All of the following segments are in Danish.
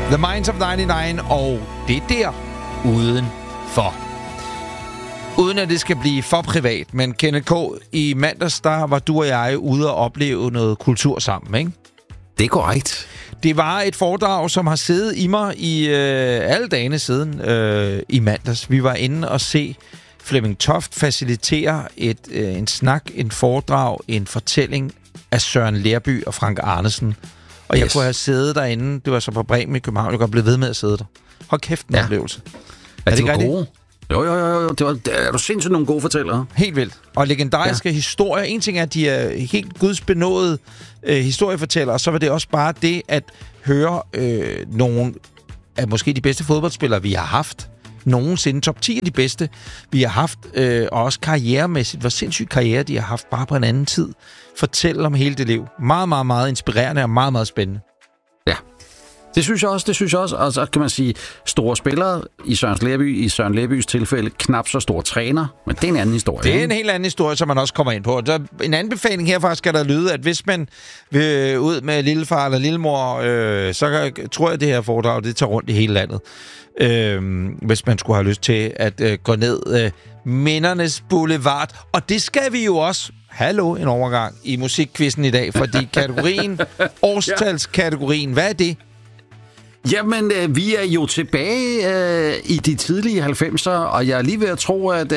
The Minds of 99 og det der udenfor. Uden at det skal blive for privat, men Kenneth K., i mandags, der var du og jeg ude og opleve noget kultur sammen, ikke? Det er korrekt. Det var et foredrag, som har siddet i mig i alle dagene siden i mandags. Vi var inde og se Flemming Toft facilitere en snak, en foredrag, en fortælling af Søren Lerby og Frank Arnesen. Og jeg kunne have siddet derinde, det var så på Bremen i København, jeg kunne blive ved med at sidde der. Hold kæft, en oplevelse. Er det ikke gode? Jo. Er du sindssygt nogle gode fortællere? Helt vildt. Og legendariske historier. En ting er, at de er helt gudsbenåede historiefortællere, og så var det også bare det at høre nogle af måske de bedste fodboldspillere, vi har haft. Nogensinde top 10 af de bedste, vi har haft. Og også karrieremæssigt. Hvor sindssygt karriere de har haft bare på en anden tid. Fortælle om hele det liv. Meget, meget, meget inspirerende og meget, meget spændende. Ja. Det synes jeg også. Og så kan man sige, store spillere i Søren Lerbys tilfælde, knap så stor træner, men det er en anden historie. Det er en helt anden historie, som man også kommer ind på. Der, en anbefaling herfra skal der lyde, at hvis man vil ud med lillefar eller lillemor, så tror jeg, det her foredrag, det tager rundt i hele landet. Hvis man skulle have lyst til at gå ned Mindernes Boulevard. Og det skal vi jo også. Hallo, en overgang i musikquizzen i dag, fordi kategorien, årstalskategorien, hvad er det? Jamen, vi er jo tilbage i de tidlige 90'er, og jeg er lige ved at tro, at...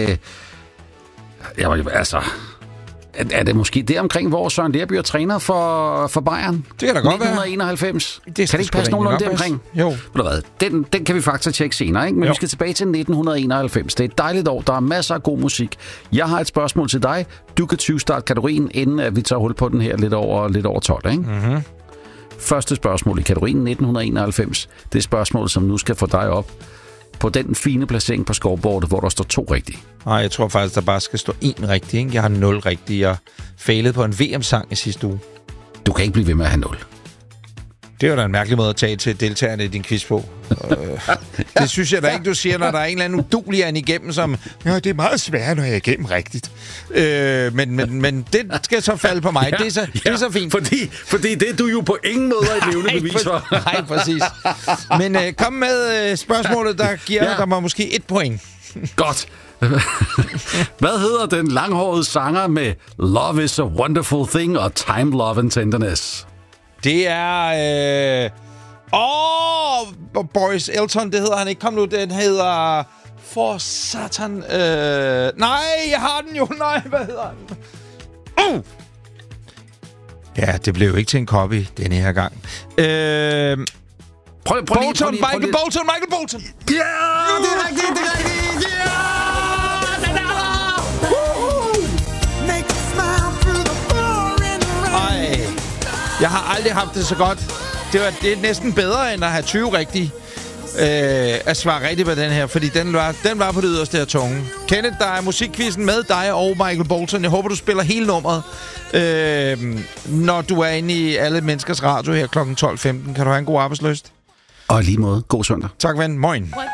Er det måske der omkring, hvor Søren Lerby er træner for Bayern? Det kan da godt 1991. Kan det ikke passe nogenlunde deromkring? Jo. Den kan vi faktisk tjekke senere, ikke? Men vi skal tilbage til 1991. Det er et dejligt år. Der er masser af god musik. Jeg har et spørgsmål til dig. Du kan 20-starte kategorien, inden vi tager hul på den her lidt over 12, ikke? Mm-hmm. Første spørgsmål i kategorien 1991. Det er spørgsmålet, som nu skal få dig op på den fine placering på scoreboardet, hvor der står 2 rigtige. Nej, jeg tror faktisk, der bare skal stå 1 rigtig, ikke? Jeg har 0 rigtige. Jeg failede på en VM-sang i sidste uge. Du kan ikke blive ved med at have 0. Det er jo da en mærkelig måde at tage til deltagerne i din quiz på. Det synes jeg da ikke, du siger, når der er en eller anden udulig an igennem, som... Ja, det er meget sværere, når jeg er igennem rigtigt. Men det skal så falde på mig. Det er så fint. Fordi det er du jo på ingen måde et levende bevis for. Nej, præcis. Men kom med spørgsmålet, der giver der var måske 1 point. Godt. Hvad hedder den langhårede sanger med Love is a Wonderful Thing og Time, Love and Tenderness? Det er... Boris Elton, det hedder han ikke. Kom nu, den hedder... For satan... Nej, jeg har den jo. Nej, hvad hedder den? Ja, det blev ikke til en copy denne her gang. Prøv Bolton, Michael Bolton! Ja, det er rigtigt, Ja! Jeg har aldrig haft det så godt. Det er næsten bedre, end at have 20 rigtige. At svare rigtigt på den her, fordi den var på det yderste af tunge. Kenneth, der er musikquizzen med dig og Michael Bolton. Jeg håber, du spiller hele nummeret, når du er inde i Alle Menneskers Radio her kl. 12.15. Kan du have en god arbejdslyst? Og lige måde. God søndag. Tak, ven. Moin.